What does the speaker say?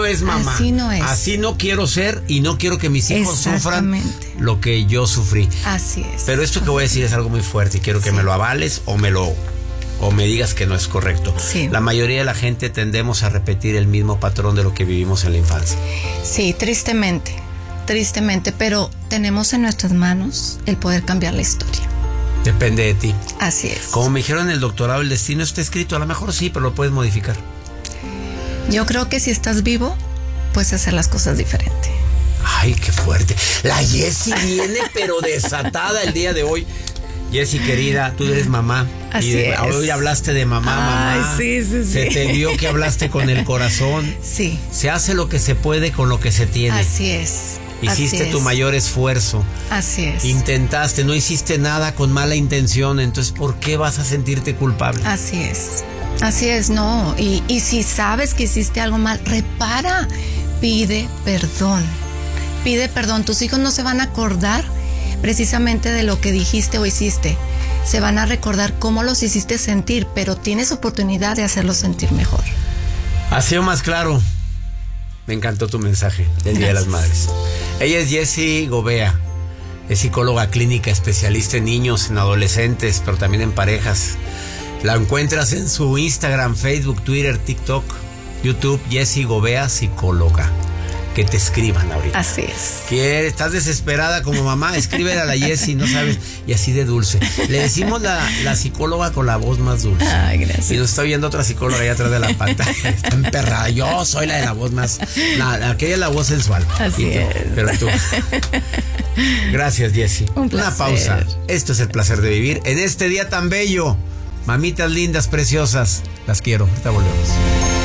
es, mamá. Así no es. Así no quiero ser y no quiero que mis hijos sufran lo que yo sufrí. Así es. Pero esto que voy a decir es algo muy fuerte y quiero que me lo avales o me digas que no es correcto. Sí. La mayoría de la gente tendemos a repetir el mismo patrón de lo que vivimos en la infancia. Sí, tristemente, pero tenemos en nuestras manos el poder cambiar la historia. Depende de ti. Así es. Como me dijeron en el doctorado, el destino está escrito. A lo mejor sí, pero lo puedes modificar. Yo creo que si estás vivo, puedes hacer las cosas diferente. Ay, qué fuerte. La Jessie viene pero desatada el día de hoy. Jessie, querida, tú eres mamá. Así es. Hoy hablaste de mamá. Ay, sí. Se te vio que hablaste con el corazón. Sí. Se hace lo que se puede con lo que se tiene. Así es. Hiciste tu mayor esfuerzo. Así es. Intentaste, no hiciste nada con mala intención. Entonces, ¿por qué vas a sentirte culpable? Así es, no. Y si sabes que hiciste algo mal, repara. Pide perdón. Tus hijos no se van a acordar precisamente de lo que dijiste o hiciste. Se van a recordar cómo los hiciste sentir, pero tienes oportunidad de hacerlos sentir mejor. Ha sido más claro. Me encantó tu mensaje del Día de las Madres. Ella es Jessie Gobea. Es psicóloga clínica, especialista en niños, en adolescentes, pero también en parejas. La encuentras en su Instagram, Facebook, Twitter, TikTok, YouTube, Jessie Gobea, psicóloga. Que te escriban ahorita. Así es. Que estás desesperada como mamá, escríbele a la Jessie, no sabes, y así de dulce. Le decimos la psicóloga con la voz más dulce. Ay, gracias. Y nos está viendo otra psicóloga allá atrás de la pantalla. Está emperrada. Yo soy la de la voz más. Aquella es la voz sensual. Así es. Pero tú. Gracias, Jessie. Una pausa. Esto es el placer de vivir en este día tan bello. Mamitas lindas, preciosas. Las quiero. Ahorita volvemos.